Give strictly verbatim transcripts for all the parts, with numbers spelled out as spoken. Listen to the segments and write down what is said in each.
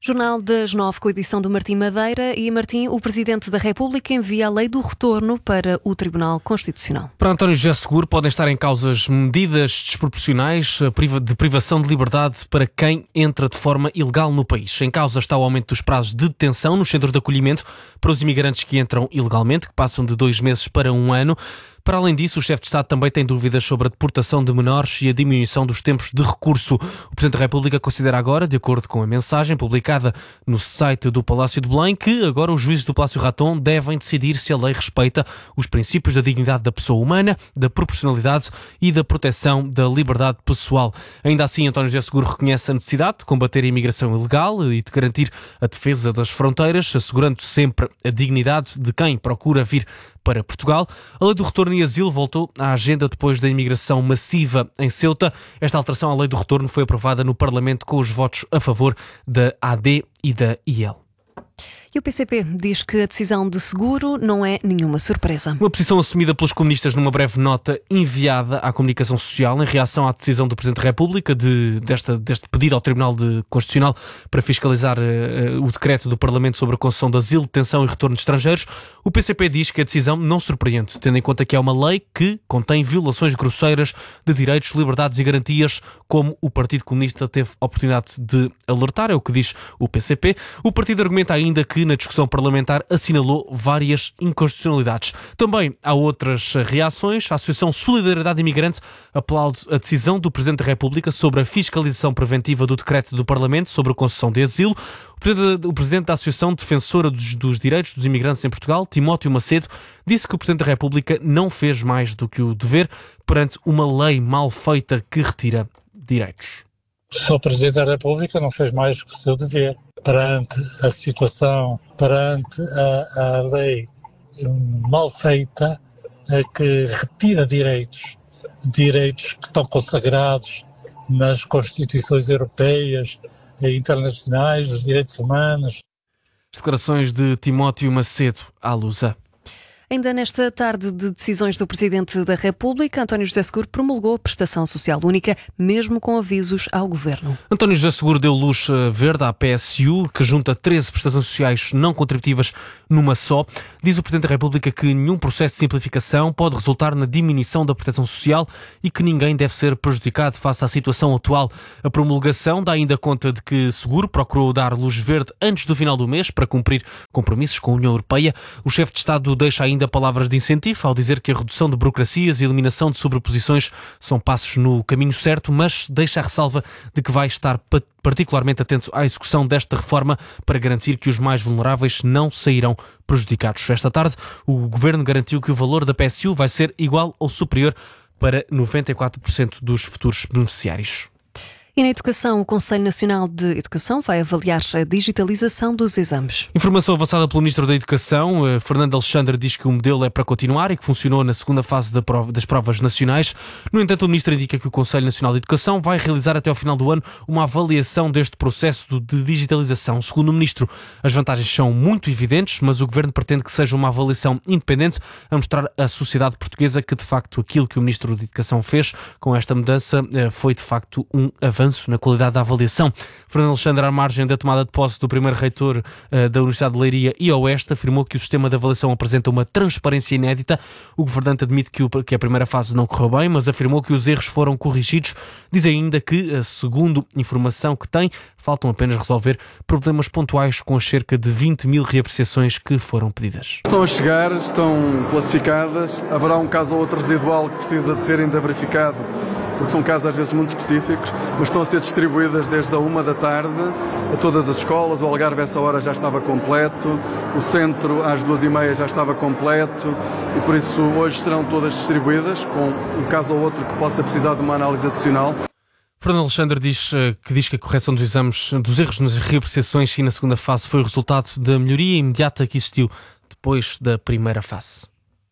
Jornal das Nove, com a edição do Martim Madeira. E, Martim, o Presidente da República envia a lei do retorno para o Tribunal Constitucional. Para António José Seguro, podem estar em causas medidas desproporcionais de privação de liberdade para quem entra de forma ilegal no país. Em causa está o aumento dos prazos de detenção nos centros de acolhimento para os imigrantes que entram ilegalmente, que passam de dois meses para um ano. Para além disso, o chefe de Estado também tem dúvidas sobre a deportação de menores e a diminuição dos tempos de recurso. O Presidente da República considera agora, de acordo com a mensagem publicada no site do Palácio de Belém, que agora os juízes do Palácio Raton devem decidir se a lei respeita os princípios da dignidade da pessoa humana, da proporcionalidade e da proteção da liberdade pessoal. Ainda assim, António José Seguro reconhece a necessidade de combater a imigração ilegal e de garantir a defesa das fronteiras, assegurando sempre a dignidade de quem procura vir para Portugal. A lei do retorno e asilo voltou à agenda depois da imigração massiva em Ceuta. Esta alteração à lei do retorno foi aprovada no Parlamento com os votos a favor da A D e da I L. E o P C P diz que a decisão de Seguro não é nenhuma surpresa. Uma posição assumida pelos comunistas numa breve nota enviada à comunicação social em reação à decisão do Presidente da República de, desta, deste pedido ao Tribunal de Constitucional para fiscalizar uh, o decreto do Parlamento sobre a concessão de asilo, detenção e retorno de estrangeiros. O P C P diz que a decisão não surpreende, tendo em conta que é uma lei que contém violações grosseiras de direitos, liberdades e garantias, como o Partido Comunista teve a oportunidade de alertar, é o que diz o P C P. O partido argumenta ainda que na discussão parlamentar assinalou várias inconstitucionalidades. Também há outras reações. A Associação Solidariedade Imigrante aplaude a decisão do Presidente da República sobre a fiscalização preventiva do decreto do Parlamento sobre a concessão de asilo. O Presidente da Associação Defensora dos, dos Direitos dos Imigrantes em Portugal, Timóteo Macedo, disse que o Presidente da República não fez mais do que o dever perante uma lei mal feita que retira direitos. O senhor Presidente da República não fez mais do que o seu dever perante a situação, perante a, a lei mal feita que retira direitos, direitos que estão consagrados nas Constituições europeias e internacionais, os direitos humanos. As declarações de Timóteo Macedo à Lusa. Ainda nesta tarde de decisões do Presidente da República, António José Seguro promulgou a prestação social única, mesmo com avisos ao Governo. António José Seguro deu luz verde à P S U, que junta treze prestações sociais não contributivas numa só. Diz o Presidente da República que nenhum processo de simplificação pode resultar na diminuição da proteção social e que ninguém deve ser prejudicado face à situação atual. A promulgação dá ainda conta de que Seguro procurou dar luz verde antes do final do mês para cumprir compromissos com a União Europeia. O chefe de Estado deixa ainda ainda palavras de incentivo ao dizer que a redução de burocracias e a eliminação de sobreposições são passos no caminho certo, mas deixa a ressalva de que vai estar particularmente atento à execução desta reforma para garantir que os mais vulneráveis não sairão prejudicados. Esta tarde, o Governo garantiu que o valor da P S U vai ser igual ou superior para noventa e quatro por cento dos futuros beneficiários. E na educação, o Conselho Nacional de Educação vai avaliar a digitalização dos exames. Informação avançada pelo Ministro da Educação, Fernando Alexandre, diz que o modelo é para continuar e que funcionou na segunda fase da prova, das provas nacionais. No entanto, o Ministro indica que o Conselho Nacional de Educação vai realizar até ao final do ano uma avaliação deste processo de digitalização. Segundo o Ministro, as vantagens são muito evidentes, mas o Governo pretende que seja uma avaliação independente a mostrar à sociedade portuguesa que, de facto, aquilo que o Ministro da Educação fez com esta mudança foi, de facto, um avanço na qualidade da avaliação. Fernando Alexandre, à margem da tomada de posse do primeiro reitor uh, da Universidade de Leiria e Oeste, afirmou que o sistema de avaliação apresenta uma transparência inédita. O governante admite que, o, que a primeira fase não correu bem, mas afirmou que os erros foram corrigidos. Diz ainda que, uh, segundo informação que tem, faltam apenas resolver problemas pontuais com as cerca de vinte mil reapreciações que foram pedidas. Estão a chegar, estão classificadas, haverá um caso ou outro residual que precisa de ser ainda verificado, porque são casos às vezes muito específicos, mas estão a ser distribuídas desde a uma da tarde a todas as escolas. O Algarve essa hora já estava completo, o centro às duas e meia já estava completo e por isso hoje serão todas distribuídas, com um caso ou outro que possa precisar de uma análise adicional. Fernando Alexandre diz que, diz que a correção dos exames, dos erros nas reapreciações e na segunda fase foi o resultado da melhoria imediata que existiu depois da primeira fase.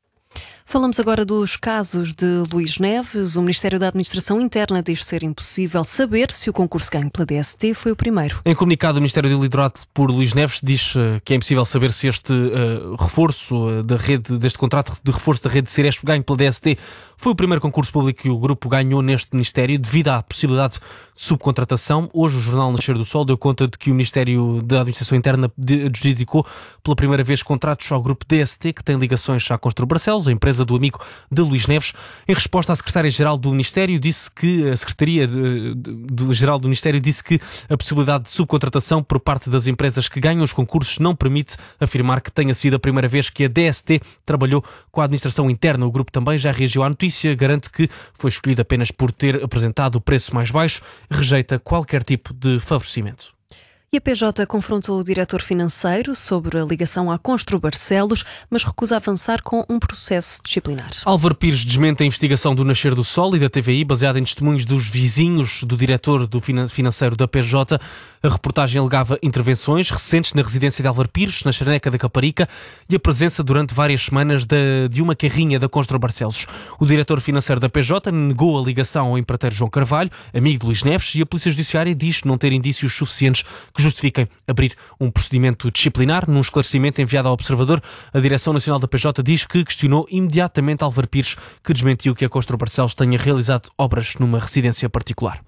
Falamos agora dos casos de Luís Neves. O Ministério da Administração Interna diz ser impossível saber se o concurso ganho pela D S T foi o primeiro. Em comunicado, o Ministério liderado por Luís Neves diz que é impossível saber se este uh, reforço uh, da rede, deste contrato de reforço da rede de Ciresp ganho pela D S T Foi o primeiro concurso público que o grupo ganhou neste Ministério devido à possibilidade de subcontratação. Hoje o jornal Nascer do Sol deu conta de que o Ministério da Administração Interna adjudicou pela primeira vez contratos ao grupo D S T, que tem ligações à Constru Barcelos, a empresa do amigo de Luís Neves. Em resposta, a Secretária-Geral do Ministério disse que a Secretaria-Geral do Ministério disse que a possibilidade de subcontratação por parte das empresas que ganham os concursos não permite afirmar que tenha sido a primeira vez que a D S T trabalhou com a Administração Interna. O grupo também já reagiu à notícia, garante que foi escolhido apenas por ter apresentado o preço mais baixo, rejeita qualquer tipo de favorecimento. E a P J confrontou o diretor financeiro sobre a ligação à Constru Barcelos, mas recusa avançar com um processo disciplinar. Álvaro Pires desmente a investigação do Nascer do Sol e da T V I, baseada em testemunhos dos vizinhos do diretor do financeiro da P J. A reportagem alegava intervenções recentes na residência de Álvaro Pires, na Charneca da Caparica, e a presença durante várias semanas de, de uma carrinha da Constru Barcelos. O diretor financeiro da P J negou a ligação ao empreiteiro João Carvalho, amigo de Luís Neves, e a Polícia Judiciária diz não ter indícios suficientes que justifiquem abrir um procedimento disciplinar. Num esclarecimento enviado ao Observador, a Direção Nacional da P J diz que questionou imediatamente Álvaro Pires, que desmentiu que a Constru Barcelos tenha realizado obras numa residência particular.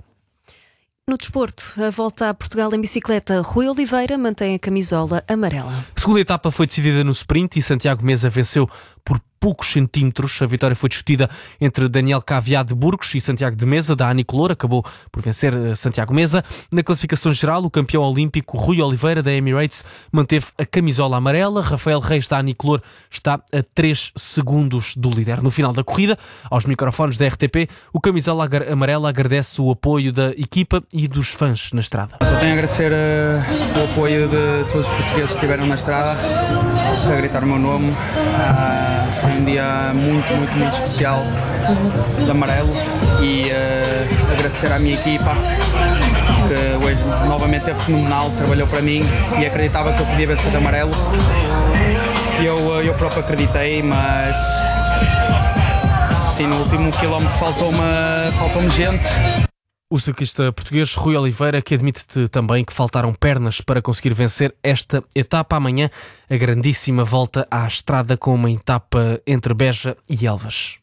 No desporto, a volta a Portugal em bicicleta, Rui Oliveira mantém a camisola amarela. A segunda etapa foi decidida no sprint e Santiago Meza venceu por poucos centímetros. A vitória foi discutida entre Daniel Caviá de Burgos e Santiago de Meza, da Anicolor, acabou por vencer Santiago Meza. Na classificação geral, o campeão olímpico Rui Oliveira, da Emirates, manteve a camisola amarela. Rafael Reis, da Anicolor, está a três segundos do líder. No final da corrida, aos microfones da R T P, o camisola amarela agradece o apoio da equipa e dos fãs na estrada. Só tenho a agradecer uh, o apoio de todos os portugueses que estiveram na estrada, a gritar o meu nome. Uh, foi um dia muito, muito, muito especial de amarelo e uh, agradecer à minha equipa, que hoje novamente é fenomenal, trabalhou para mim e acreditava que eu podia vencer de amarelo. Eu, eu próprio acreditei, mas sim, no último quilómetro faltou-me, faltou-me gente. O ciclista português Rui Oliveira, que admite também que faltaram pernas para conseguir vencer esta etapa. Amanhã, a grandíssima volta à estrada com uma etapa entre Beja e Elvas.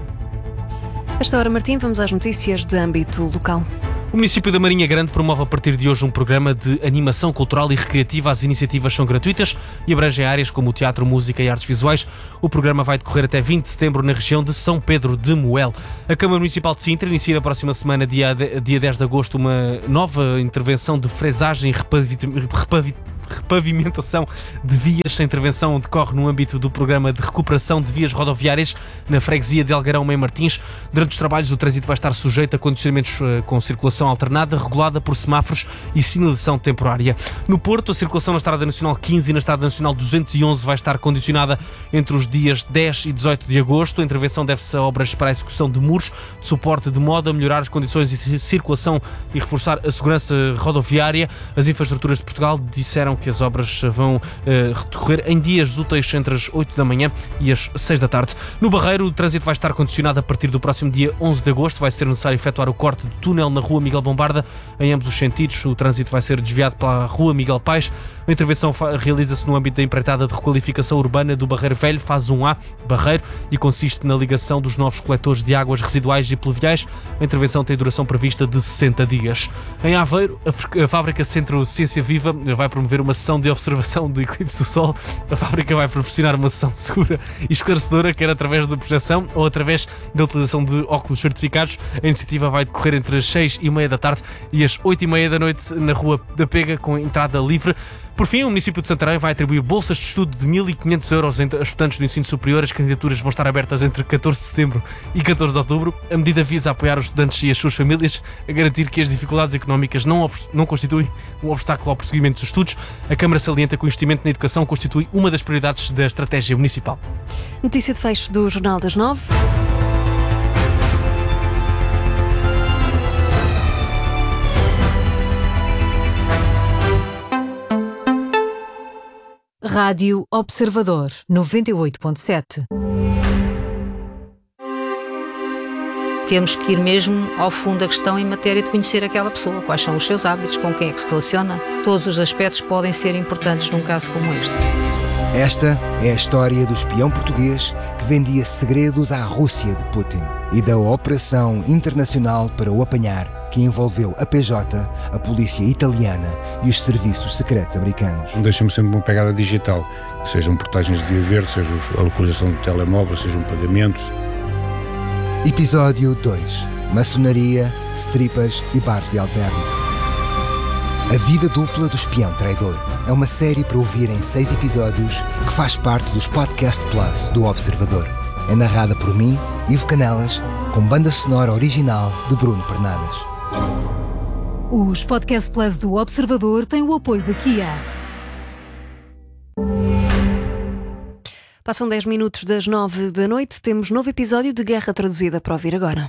Esta hora, Martim, vamos às notícias de âmbito local. O município da Marinha Grande promove a partir de hoje um programa de animação cultural e recreativa. As iniciativas são gratuitas e abrangem áreas como o teatro, música e artes visuais. O programa vai decorrer até vinte de setembro na região de São Pedro de Moel. A Câmara Municipal de Sintra inicia na próxima semana, dia, dia dez de agosto, uma nova intervenção de fresagem e repavimentação repavimentação de vias. A intervenção decorre no âmbito do programa de recuperação de vias rodoviárias na freguesia de Algarão, em Martins. Durante os trabalhos, o trânsito vai estar sujeito a condicionamentos uh, com circulação alternada, regulada por semáforos e sinalização temporária. No Porto, a circulação na Estrada Nacional quinze e na Estrada Nacional duzentos e onze vai estar condicionada entre os dias dez e dezoito de agosto. A intervenção deve-se a obras para a execução de muros, de suporte de modo a melhorar as condições de circulação e reforçar a segurança rodoviária. As infraestruturas de Portugal disseram que as obras vão uh, decorrer em dias úteis entre as oito da manhã e as seis da tarde. No Barreiro, o trânsito vai estar condicionado a partir do próximo dia onze de agosto. Vai ser necessário efetuar o corte do túnel na Rua Miguel Bombarda em ambos os sentidos. O trânsito vai ser desviado para a Rua Miguel Paes. A intervenção realiza-se no âmbito da empreitada de requalificação urbana do Barreiro Velho, fase um A, Barreiro, e consiste na ligação dos novos coletores de águas residuais e pluviais. A intervenção tem duração prevista de sessenta dias. Em Aveiro, a fábrica Centro Ciência Viva vai promover uma sessão de observação do eclipse do Sol. A fábrica vai proporcionar uma sessão segura e esclarecedora, quer através da projeção ou através da utilização de óculos certificados. A iniciativa vai decorrer entre as seis e meia da tarde e as oito e meia da noite na Rua da Pega, com entrada livre. Por fim, o município de Santarém vai atribuir bolsas de estudo de mil e quinhentos euros a estudantes do ensino superior. As candidaturas vão estar abertas entre catorze de setembro e catorze de outubro. A medida visa apoiar os estudantes e as suas famílias, a garantir que as dificuldades económicas não, não constituem um obstáculo ao prosseguimento dos estudos. A Câmara salienta que o investimento na educação constitui uma das prioridades da estratégia municipal. Notícia de fecho do Jornal das Nove. Rádio Observador, noventa e oito ponto sete. Temos que ir mesmo ao fundo da questão em matéria de conhecer aquela pessoa, quais são os seus hábitos, com quem é que se relaciona. Todos os aspectos podem ser importantes num caso como este. Esta é a história do espião português que vendia segredos à Rússia de Putin e da operação internacional para o apanhar, que envolveu a P J, a polícia italiana e os serviços secretos americanos. Deixa-me sempre uma pegada digital, sejam portagens de via verde, seja a localização do telemóvel, sejam pagamentos. Episódio dois. Maçonaria, stripas e bares de alterno. A vida dupla do espião traidor é uma série para ouvir em seis episódios que faz parte dos Podcast Plus do Observador. É narrada por mim, Ivo Canelas, com banda sonora original de Bruno Pernadas. Os Podcast Plus do Observador têm o apoio da Kia. Passam dez minutos das nove da noite, temos novo episódio de Guerra Traduzida para ouvir agora.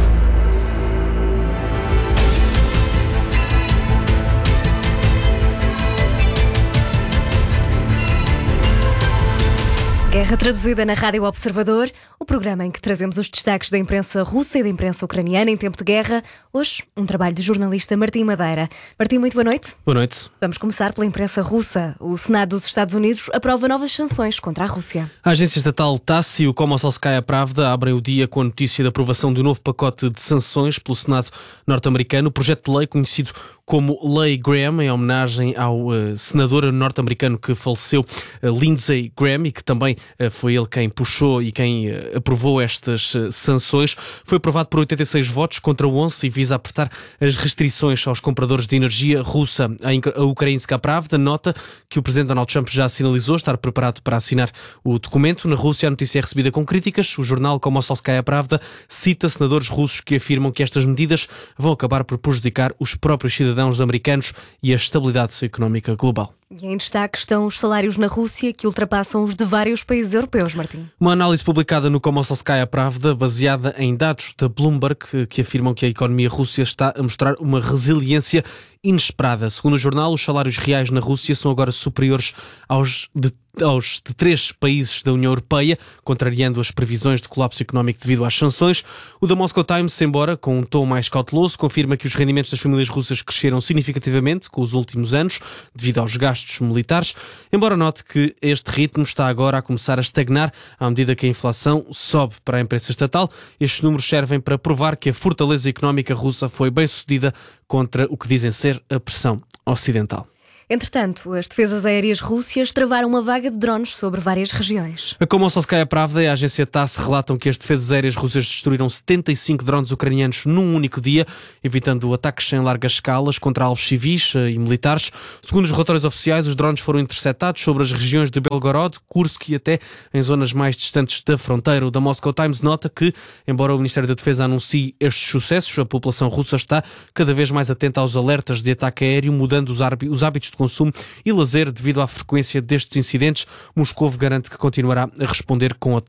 Guerra Traduzida na Rádio Observador, o programa em que trazemos os destaques da imprensa russa e da imprensa ucraniana em tempo de guerra. Hoje, um trabalho do jornalista Martim Madeira. Martim, muito boa noite. Boa noite. Vamos começar pela imprensa russa. O Senado dos Estados Unidos aprova novas sanções contra a Rússia. A agência estatal TASS e o Komsomolskaya Pravda abrem o dia com a notícia da aprovação do novo pacote de sanções pelo Senado norte-americano. O projeto de lei, conhecido como Lei Graham, em homenagem ao uh, senador norte-americano que faleceu, uh, Lindsey Graham, e que também uh, foi ele quem puxou e quem uh, aprovou estas uh, sanções. Foi aprovado por oitenta e seis votos contra onze e visa apertar as restrições aos compradores de energia russa. A, a Ukrainska Pravda nota que o presidente Donald Trump já sinalizou estar preparado para assinar o documento. Na Rússia, a notícia é recebida com críticas. O jornal Komsomolskaya Pravda cita senadores russos que afirmam que estas medidas vão acabar por prejudicar os próprios cidadãos americanos e a estabilidade económica global. E em destaque estão os salários na Rússia, que ultrapassam os de vários países europeus, Martim. Uma análise publicada no Komsomolskaya Pravda, baseada em dados da Bloomberg, que afirmam que a economia russa está a mostrar uma resiliência inesperada. Segundo o jornal, os salários reais na Rússia são agora superiores aos de aos de três países da União Europeia, contrariando as previsões de colapso económico devido às sanções. O The Moscow Times, embora com um tom mais cauteloso, confirma que os rendimentos das famílias russas cresceram significativamente com os últimos anos, devido aos gastos militares, embora note que este ritmo está agora a começar a estagnar à medida que a inflação sobe. Para a imprensa estatal, estes números servem para provar que a fortaleza económica russa foi bem sucedida contra o que dizem ser a pressão ocidental. Entretanto, as defesas aéreas russas travaram uma vaga de drones sobre várias regiões. A Komsomolskaya Pravda e a agência TASS relatam que as defesas aéreas russas destruíram setenta e cinco drones ucranianos num único dia, evitando ataques em largas escalas contra alvos civis e militares. Segundo os relatórios oficiais, os drones foram interceptados sobre as regiões de Belgorod, Kursk e até em zonas mais distantes da fronteira. O The Moscow Times nota que, embora o Ministério da Defesa anuncie estes sucessos, a população russa está cada vez mais atenta aos alertas de ataque aéreo, mudando os hábitos de consumo e lazer devido à frequência destes incidentes. Moscovo garante que continuará a responder com